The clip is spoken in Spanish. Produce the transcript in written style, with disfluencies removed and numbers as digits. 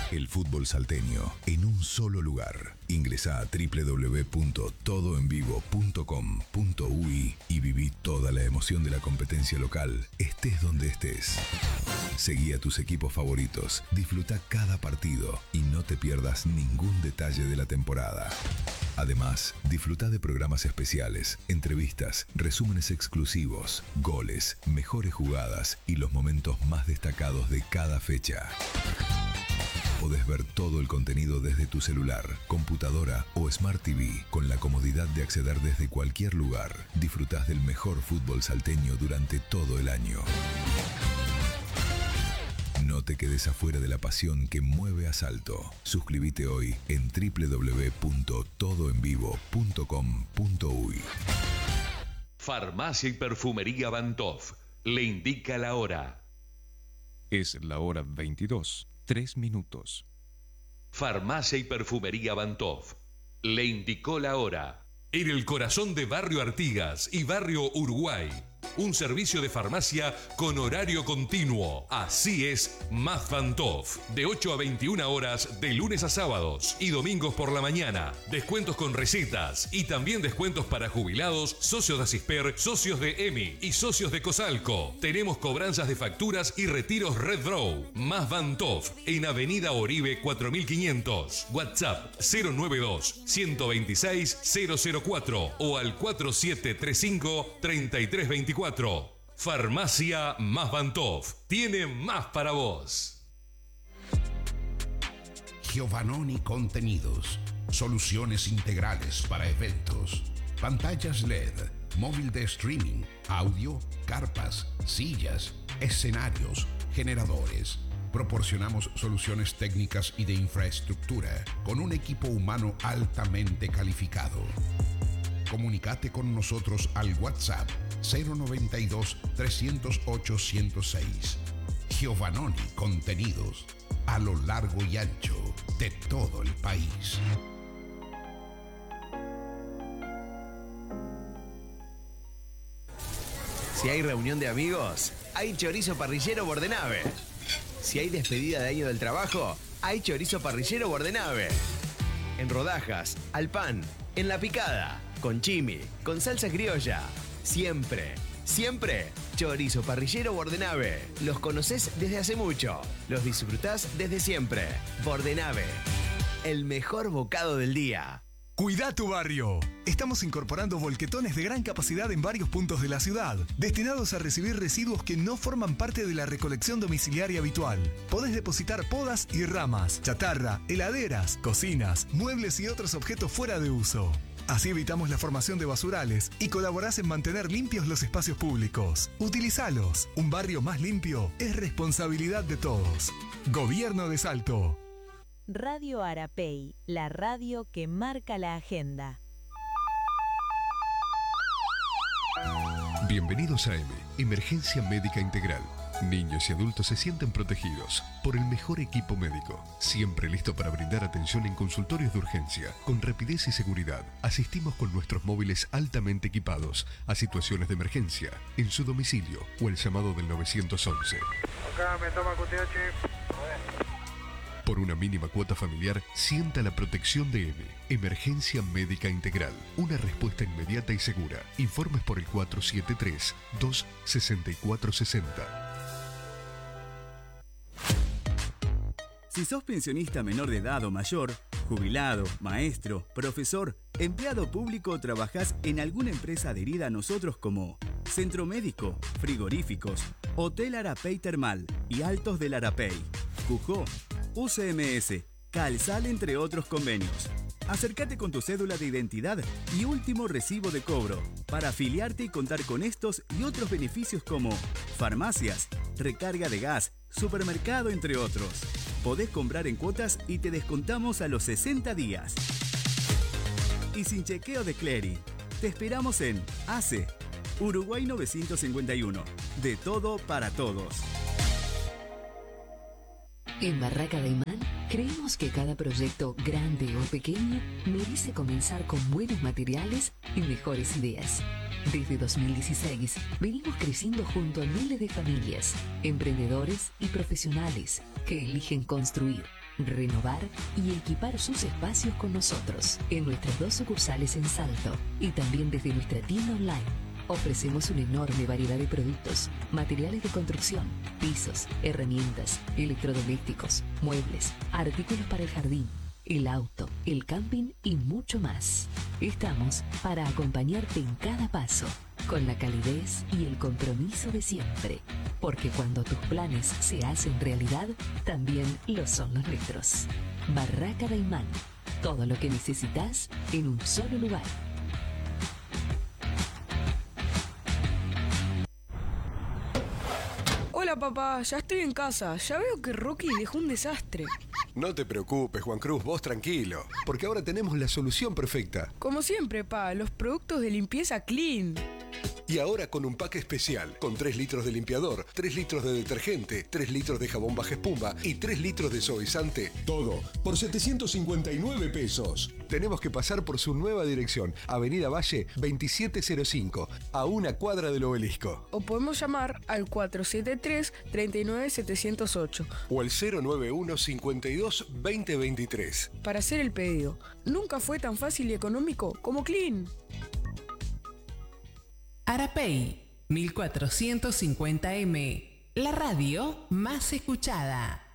El fútbol salteño en un solo lugar. Ingresá a www.todoenvivo.com.uy y viví toda la emoción de la competencia local, estés donde estés. Seguí a tus equipos favoritos, disfruta cada partido y no te pierdas ningún detalle de la temporada. Además, disfruta de programas especiales, entrevistas, resúmenes exclusivos, goles, mejores jugadas y los momentos más destacados de cada fecha. Podés ver todo el contenido desde tu celular, computadora o Smart TV con la comodidad de acceder desde cualquier lugar. Disfrutás del mejor fútbol salteño durante todo el año. No te quedes afuera de la pasión que mueve a Salto. Suscríbete hoy en www.todoenvivo.com.uy. Farmacia y Perfumería Bantov le indica la hora. Es la hora 22, 3 minutos. Farmacia y Perfumería Bantov le indicó la hora. En el corazón de Barrio Artigas y Barrio Uruguay, un servicio de farmacia con horario continuo. Así es, Más Bantov. De 8 a 21 horas, de lunes a sábados y domingos por la mañana. Descuentos con recetas y también descuentos para jubilados, socios de Asisper, socios de EMI y socios de Cosalco. Tenemos cobranzas de facturas y retiros Red Draw. Más Bantov, en Avenida Oribe 4500. WhatsApp 092 126 004 o al 4735 3324. Farmacia Más Bantov tiene más para vos. Giovannoni Contenidos. Soluciones integrales para eventos. Pantallas LED, móvil de streaming, audio, carpas, sillas, escenarios, generadores. Proporcionamos soluciones técnicas y de infraestructura con un equipo humano altamente calificado. Comunicate con nosotros al WhatsApp 092 308 106. Giovannoni Contenidos, a lo largo y ancho de todo el país. Si hay reunión de amigos, hay chorizo parrillero Bordenave. Si hay despedida de año del trabajo, hay chorizo parrillero Bordenave. En rodajas, al pan, en la picada, con chimi, con salsa criolla. Siempre, siempre, chorizo parrillero Bordenave. Los conocés desde hace mucho, los disfrutás desde siempre. Bordenave, el mejor bocado del día. Cuida tu barrio. Estamos incorporando volquetones de gran capacidad en varios puntos de la ciudad, destinados a recibir residuos que no forman parte de la recolección domiciliaria habitual. Podés depositar podas y ramas, chatarra, heladeras, cocinas, muebles y otros objetos fuera de uso. Así evitamos la formación de basurales y colaborás en mantener limpios los espacios públicos. Utilizalos. Un barrio más limpio es responsabilidad de todos. Gobierno de Salto. Radio Arapey, la radio que marca la agenda. Bienvenidos a Emergencia Médica Integral. Niños y adultos se sienten protegidos por el mejor equipo médico, siempre listo para brindar atención en consultorios de urgencia. Con rapidez y seguridad, asistimos con nuestros móviles altamente equipados a situaciones de emergencia, en su domicilio o el llamado del 911. Acá me toma QTH. Por una mínima cuota familiar, sienta la protección de Emergencia Médica Integral. Una respuesta inmediata y segura. Informes por el 473-26460. Si sos pensionista menor de edad o mayor, jubilado, maestro, profesor, empleado público o trabajás en alguna empresa adherida a nosotros como Centro Médico, Frigoríficos, Hotel Arapey Termal y Altos del Arapey, Cujó, UCMS, Calsal, entre otros convenios. Acércate con tu cédula de identidad y último recibo de cobro para afiliarte y contar con estos y otros beneficios como farmacias, recarga de gas, supermercado, entre otros. Podés comprar en cuotas y te descontamos a los 60 días. Y sin chequeo de clearing. Te esperamos en ACE, Uruguay 951. De todo para todos. En Barraca de Imán, creemos que cada proyecto, grande o pequeño, merece comenzar con buenos materiales y mejores ideas. Desde 2016, venimos creciendo junto a miles de familias, emprendedores y profesionales que eligen construir, renovar y equipar sus espacios con nosotros en nuestras 2 sucursales en Salto y también desde nuestra tienda online. Ofrecemos una enorme variedad de productos, materiales de construcción, pisos, herramientas, electrodomésticos, muebles, artículos para el jardín, el auto, el camping y mucho más. Estamos para acompañarte en cada paso, con la calidez y el compromiso de siempre. Porque cuando tus planes se hacen realidad, también lo son los nuestros. Barraca Daimán. Todo lo que necesitas en un solo lugar. Hola papá, ya estoy en casa. Ya veo que Rocky dejó un desastre. No te preocupes, Juan Cruz, vos tranquilo, porque ahora tenemos la solución perfecta. Como siempre, pa, los productos de limpieza Clean. Y ahora con un pack especial, con 3 litros de limpiador, 3 litros de detergente, 3 litros de jabón baja espuma y 3 litros de suavizante. Todo por 759 pesos. Tenemos que pasar por su nueva dirección, Avenida Valle 2705, a una cuadra del Obelisco. O podemos llamar al 473-39708. O al 091 52 2023. Para hacer el pedido. Nunca fue tan fácil y económico como Clean. Arapey, 1450M, la radio más escuchada.